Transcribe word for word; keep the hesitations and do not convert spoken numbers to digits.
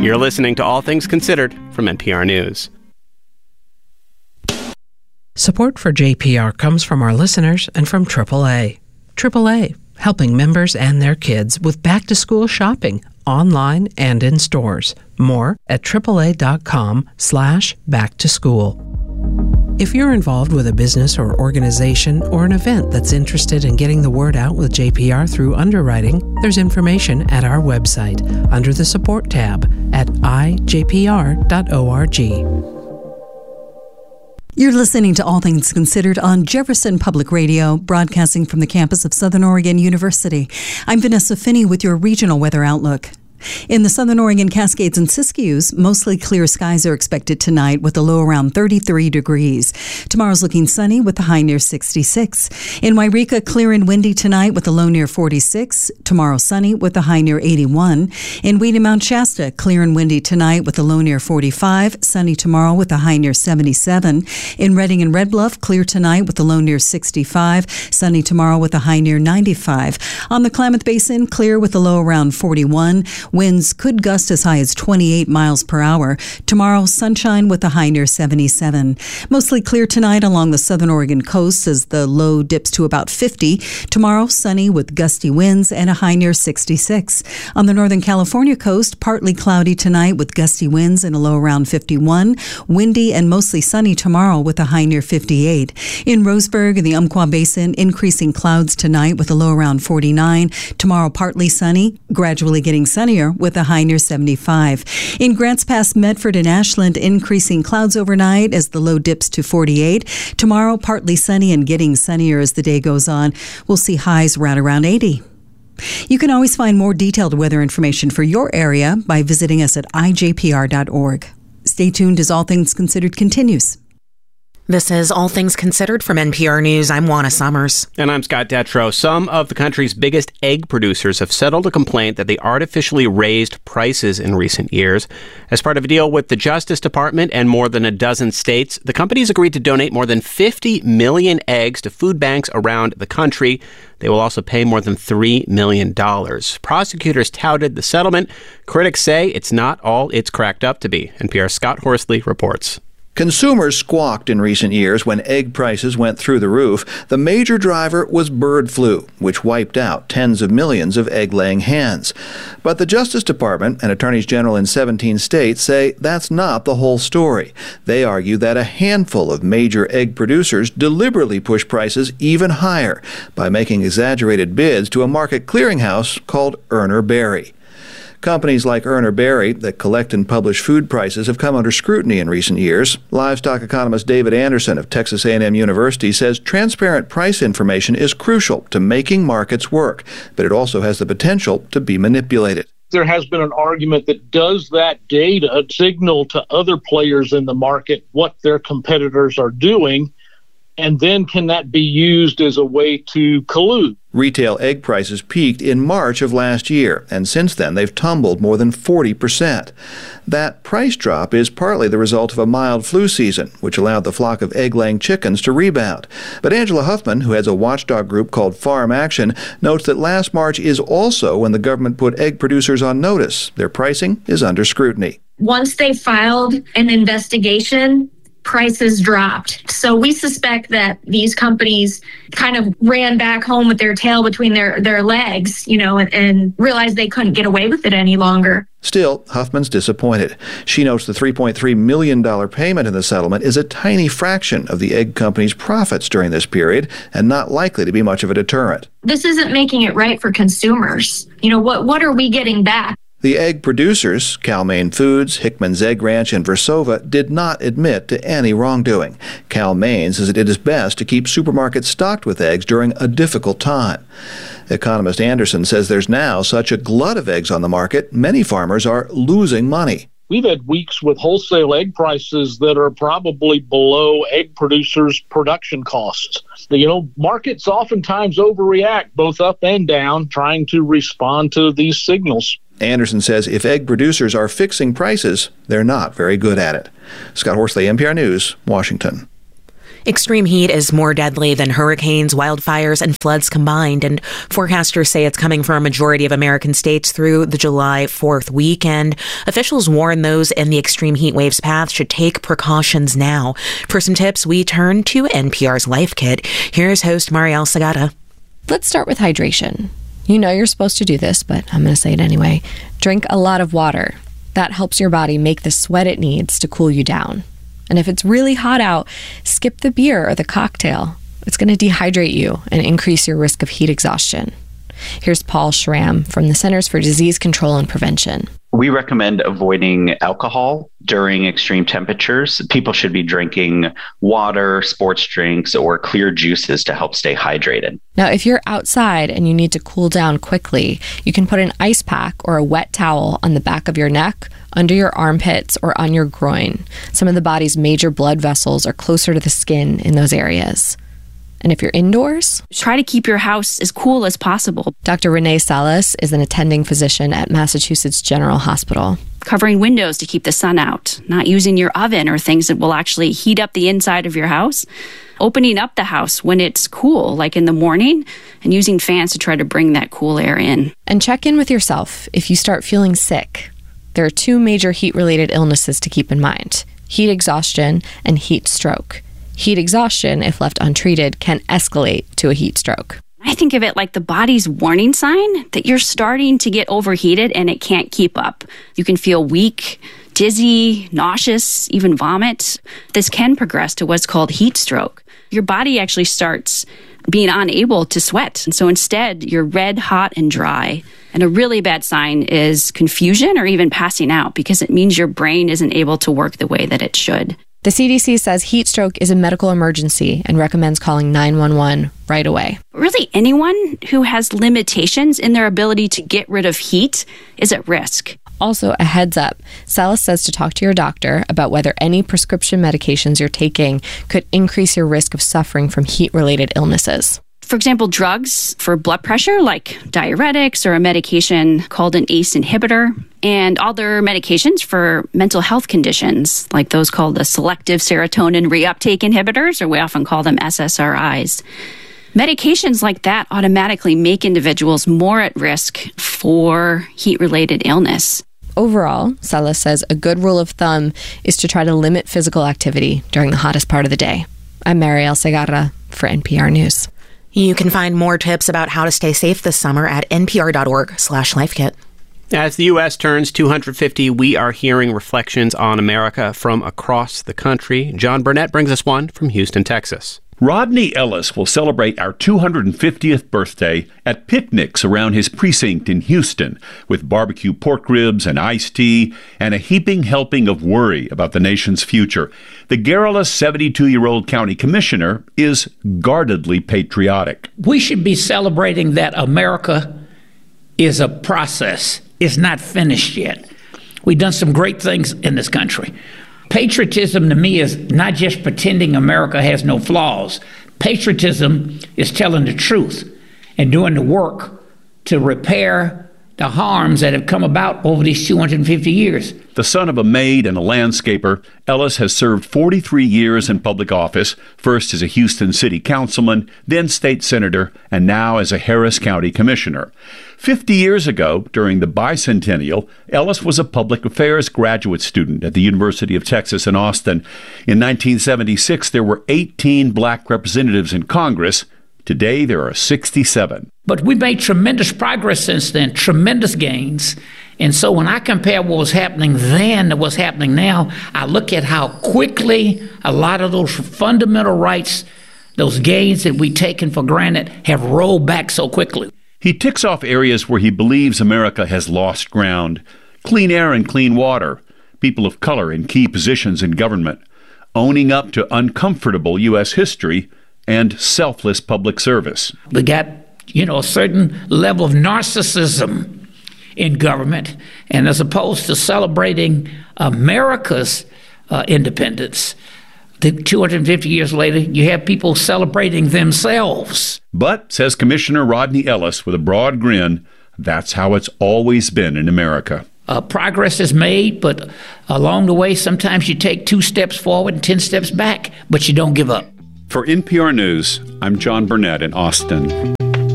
You're listening to All Things Considered from N P R News. Support for J P R comes from our listeners and from triple A. triple A, helping members and their kids with back-to-school shopping, online and in stores. More at triple-a.com slash back-to-school. If you're involved with a business or organization or an event that's interested in getting the word out with J P R through underwriting, there's information at our website under the Support tab at i j p r dot org. You're listening to All Things Considered on Jefferson Public Radio, broadcasting from the campus of Southern Oregon University. I'm Vanessa Finney with your regional weather outlook. In the Southern Oregon Cascades and Siskiyous, mostly clear skies are expected tonight with a low around thirty-three degrees. Tomorrow's looking sunny with a high near sixty-six. In Wairika, clear and windy tonight with a low near forty-six. Tomorrow sunny with a high near eighty-one. In Wheaton Mount Shasta, clear and windy tonight with a low near forty-five. Sunny tomorrow with a high near seventy-seven. In Redding and Red Bluff, clear tonight with a low near sixty-five. Sunny tomorrow with a high near ninety-five. On the Klamath Basin, clear with a low around forty-one. Winds could gust as high as twenty-eight miles per hour. Tomorrow, sunshine with a high near seventy-seven. Mostly clear tonight along the southern Oregon coast as the low dips to about fifty. Tomorrow, sunny with gusty winds and a high near sixty-six. On the Northern California coast, partly cloudy tonight with gusty winds and a low around fifty-one. Windy and mostly sunny tomorrow with a high near fifty-eight. In Roseburg and the Umpqua Basin, increasing clouds tonight with a low around forty-nine. Tomorrow, partly sunny, gradually getting sunnier with a high near seventy-five. In Grants Pass, Medford, and Ashland, increasing clouds overnight as the low dips to forty-eight. Tomorrow, partly sunny and getting sunnier as the day goes on. We'll see highs right around eighty. You can always find more detailed weather information for your area by visiting us at i j p r dot org. Stay tuned as All Things Considered continues. This is All Things Considered from N P R News. I'm Juana Summers. And I'm Scott Detrow. Some of the country's biggest egg producers have settled a complaint that they artificially raised prices in recent years. As part of a deal with the Justice Department and more than a dozen states, the companies agreed to donate more than fifty million eggs to food banks around the country. They will also pay more than three million dollars. Prosecutors touted the settlement. Critics say it's not all it's cracked up to be. N P R's Scott Horsley reports. Consumers squawked in recent years when egg prices went through the roof. The major driver was bird flu, which wiped out tens of millions of egg-laying hens. But the Justice Department and attorneys general in seventeen states say that's not the whole story. They argue that a handful of major egg producers deliberately push prices even higher by making exaggerated bids to a market clearinghouse called Urner Barry. Companies like Urner Barry that collect and publish food prices have come under scrutiny in recent years. Livestock economist David Anderson of Texas A and M University says transparent price information is crucial to making markets work, but it also has the potential to be manipulated. There has been an argument that does that data signal to other players in the market what their competitors are doing, and then can that be used as a way to collude? Retail egg prices peaked in March of last year, and since then they've tumbled more than forty percent. That price drop is partly the result of a mild flu season, which allowed the flock of egg-laying chickens to rebound. But Angela Huffman, who has a watchdog group called Farm Action, notes that last March is also when the government put egg producers on notice. Their pricing is under scrutiny. Once they filed an investigation, prices dropped. So we suspect that these companies kind of ran back home with their tail between their, their legs, you know, and, and realized they couldn't get away with it any longer. Still, Huffman's disappointed. She notes the three point three million dollars payment in the settlement is a tiny fraction of the egg company's profits during this period and not likely to be much of a deterrent. This isn't making it right for consumers. You know, what, what are we getting back? The egg producers, Cal-Maine Foods, Hickman's Egg Ranch, and Versova, did not admit to any wrongdoing. Cal-Maine says it did its best to keep supermarkets stocked with eggs during a difficult time. Economist Anderson says there's now such a glut of eggs on the market, many farmers are losing money. We've had weeks with wholesale egg prices that are probably below egg producers' production costs. You know, markets oftentimes overreact both up and down, trying to respond to these signals. Anderson says if egg producers are fixing prices, they're not very good at it. Scott Horsley, N P R News, Washington. Extreme heat is more deadly than hurricanes, wildfires, and floods combined, and forecasters say it's coming for a majority of American states through the July fourth weekend. Officials warn those in the extreme heat wave's path should take precautions now. For some tips, we turn to N P R's Life Kit. Here's host Marielle Segata. Let's start with hydration. You know you're supposed to do this, but I'm going to say it anyway. Drink a lot of water. That helps your body make the sweat it needs to cool you down. And if it's really hot out, skip the beer or the cocktail. It's going to dehydrate you and increase your risk of heat exhaustion. Here's Paul Schramm from the Centers for Disease Control and Prevention. We recommend avoiding alcohol during extreme temperatures. People should be drinking water, sports drinks, or clear juices to help stay hydrated. Now, if you're outside and you need to cool down quickly, you can put an ice pack or a wet towel on the back of your neck, under your armpits, or on your groin. Some of the body's major blood vessels are closer to the skin in those areas. And if you're indoors, try to keep your house as cool as possible. Doctor Renee Salas is an attending physician at Massachusetts General Hospital. Covering windows to keep the sun out, not using your oven or things that will actually heat up the inside of your house. Opening up the house when it's cool, like in the morning, and using fans to try to bring that cool air in. And check in with yourself if you start feeling sick. There are two major heat-related illnesses to keep in mind: heat exhaustion and heat stroke. Heat exhaustion, if left untreated, can escalate to a heat stroke. I think of it like the body's warning sign that you're starting to get overheated and it can't keep up. You can feel weak, dizzy, nauseous, even vomit. This can progress to what's called heat stroke. Your body actually starts being unable to sweat. And so instead, you're red, hot, and dry. And a really bad sign is confusion or even passing out, because it means your brain isn't able to work the way that it should. The C D C says heat stroke is a medical emergency and recommends calling nine one one right away. Really, anyone who has limitations in their ability to get rid of heat is at risk. Also, a heads up, Salas says to talk to your doctor about whether any prescription medications you're taking could increase your risk of suffering from heat-related illnesses. For example, drugs for blood pressure, like diuretics or a medication called an A C E inhibitor, and other medications for mental health conditions, like those called the selective serotonin reuptake inhibitors, or we often call them S S R Is. Medications like that automatically make individuals more at risk for heat-related illness. Overall, Salas says a good rule of thumb is to try to limit physical activity during the hottest part of the day. I'm Marielle Segarra for N P R News. You can find more tips about how to stay safe this summer at npr.org slash lifekit. As the U S turns two hundred fifty, we are hearing reflections on America from across the country. John Burnett brings us one from Houston, Texas. Rodney Ellis will celebrate our two hundred fiftieth birthday at picnics around his precinct in Houston, with barbecue pork ribs and iced tea and a heaping helping of worry about the nation's future. The garrulous seventy-two-year-old county commissioner is guardedly patriotic. We should be celebrating that America is a process. It's not finished yet. We've done some great things in this country. Patriotism to me is not just pretending America has no flaws. Patriotism is telling the truth and doing the work to repair the harms that have come about over these two hundred fifty years. The son of a maid and a landscaper, Ellis has served forty-three years in public office, first as a Houston city councilman, then state senator, and now as a Harris County commissioner. Fifty years ago, during the bicentennial, Ellis was a public affairs graduate student at the University of Texas in Austin. In nineteen seventy-six, there were eighteen black representatives in Congress. Today, there are sixty-seven. But we made tremendous progress since then, tremendous gains. And so when I compare what was happening then to what's happening now, I look at how quickly a lot of those fundamental rights, those gains that we've taken for granted, have rolled back so quickly. He ticks off areas where he believes America has lost ground: clean air and clean water, people of color in key positions in government, owning up to uncomfortable U S history, and selfless public service. We got, you know, a certain level of narcissism in government, and as opposed to celebrating America's uh, independence, the two hundred fifty years later, you have people celebrating themselves. But, says Commissioner Rodney Ellis with a broad grin, that's how it's always been in America. Uh, progress is made, but along the way, sometimes you take two steps forward and ten steps back, but you don't give up. For N P R News, I'm John Burnett in Austin.